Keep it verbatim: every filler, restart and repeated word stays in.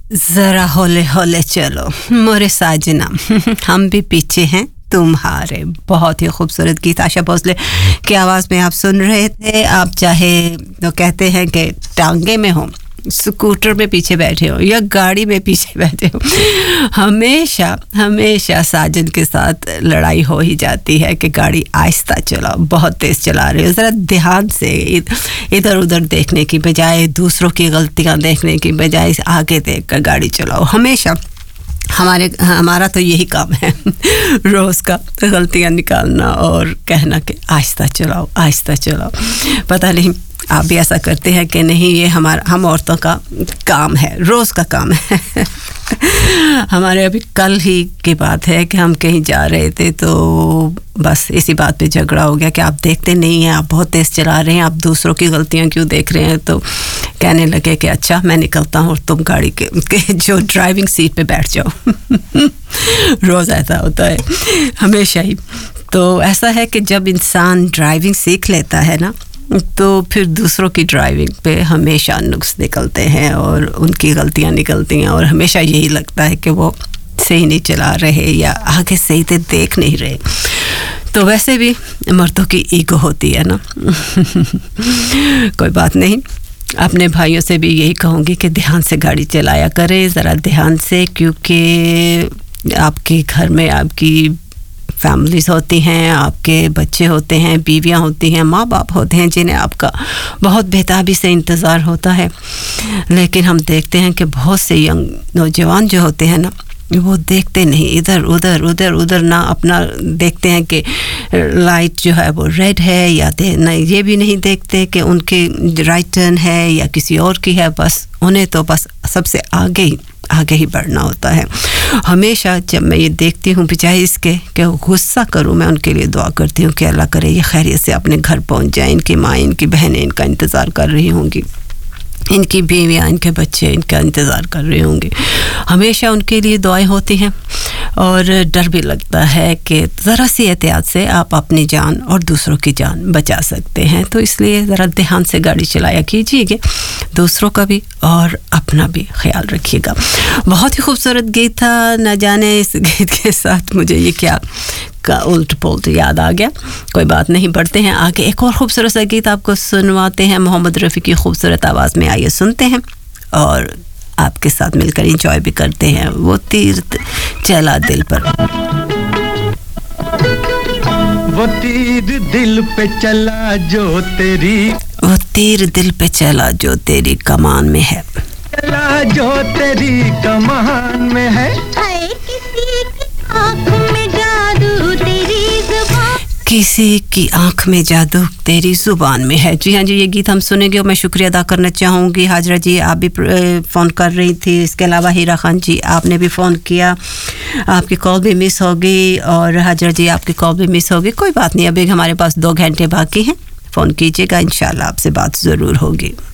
जरा हौले हौले चलो मोरे साजना हम भी पीछे हैं तुम्हारे बहुत ही खूबसूरत गीत आशा भोसले की आवाज़ में आप सुन रहे थे आप चाहे तो कहते हैं कि टांगे में हो स्कूटर में पीछे बैठे हो या गाड़ी में पीछे बैठे हो हमेशा हमेशा साजन के साथ लड़ाई हो ही जाती है कि गाड़ी आहिस्ता चलाओ बहुत तेज़ चला रहे हो ज़रा ध्यान से इधर उधर देखने की बजाय दूसरों की गलतियां देखने की बजाय आगे देख कर गाड़ी चलाओ हमेशा हमारे हमारा तो यही काम है रोज़ का गलतियां निकालना और कहना कि आहिस्ता चलाओ आहिस्ता चलाओ पता नहीं आप भी ऐसा करते हैं कि नहीं ये हमारा हम औरतों का काम है रोज़ का काम है हमारे अभी कल ही की बात है कि हम कहीं जा रहे थे तो बस इसी बात पे झगड़ा हो गया कि आप देखते नहीं हैं आप बहुत तेज़ चला रहे हैं आप दूसरों की गलतियां क्यों देख रहे हैं तो कहने लगे कि अच्छा मैं निकलता हूँ और तुम गाड़ी के, के जो ड्राइविंग सीट पे बैठ जाओ रोज़ ऐसा होता है हमेशा ही तो ऐसा है कि जब इंसान ड्राइविंग सीख लेता है ना तो फिर दूसरों की ड्राइविंग पे हमेशा नुक्स निकलते हैं और उनकी गलतियां निकलती हैं और हमेशा यही लगता है कि वो सही नहीं चला रहे या आगे सही से देख नहीं रहे तो वैसे भी मर्दों की ईगो होती है ना कोई बात नहीं अपने भाइयों से भी यही कहूँगी कि ध्यान से गाड़ी चलाया करें ज़रा ध्यान से क्योंकि आपके घर में आपकी फैमिलीज़ होती हैं आपके बच्चे होते हैं बीवियां होती हैं माँ बाप होते हैं जिन्हें आपका बहुत बेताबी से इंतज़ार होता है लेकिन हम देखते हैं कि बहुत से यंग नौजवान जो होते हैं ना वो देखते नहीं इधर उधर उधर उधर ना अपना देखते हैं कि लाइट जो है वो रेड है या नहीं ये भी नहीं देखते कि उनके राइट टर्न है या किसी और की है बस उन्हें तो बस सबसे आगे ही आगे ही बढ़ना होता है हमेशा जब मैं ये देखती हूँ बजाय इसके कि गुस्सा करूँ मैं उनके लिए दुआ करती हूँ कि अल्लाह करे ये खैरियत से अपने घर पहुँच जाए इनकी माँ इनकी बहनें इनका इंतज़ार कर रही होंगी इनकी बीवियाँ इनके बच्चे इनका इंतज़ार कर रहे होंगे हमेशा उनके लिए दुआएं होती हैं और डर भी लगता है कि ज़रा सी एहतियात से आप अपनी जान और दूसरों की जान बचा सकते हैं तो इसलिए ज़रा ध्यान से गाड़ी चलाया कीजिएगा दूसरों का भी और अपना भी ख्याल रखिएगा बहुत ही खूबसूरत गीत था न जाने इस गीत के साथ मुझे ये क्या का उल्ट पुल्ट याद आ गया कोई बात नहीं बढ़ते हैं आगे एक और खूबसूरत सा गीत आपको सुनवाते हैं मोहम्मद रफ़ी की खूबसूरत आवाज़ में आइए सुनते हैं और आपके साथ मिलकर एंजॉय भी करते हैं वो तीर चला दिल पर वो तीर दिल पे चला जो तेरी वो तीर दिल पे चला जो तेरी कमान में है चला जो तेरी कमान में है किसी की आँख में जादू तेरी जुबान किसी की आंख में जादू तेरी जुबान में है जी हाँ जी ये गीत हम सुनेंगे और मैं शुक्रिया अदा करना चाहूँगी हाजरा जी आप भी फ़ोन कर रही थी इसके अलावा हीरा खान जी आपने भी फ़ोन किया आपकी कॉल भी मिस हो गई और हाजरा जी आपकी कॉल भी मिस हो गई कोई बात नहीं अभी हमारे पास दो घंटे बाकी हैं फ़ोन कीजिएगा इंशाल्लाह आपसे बात ज़रूर होगी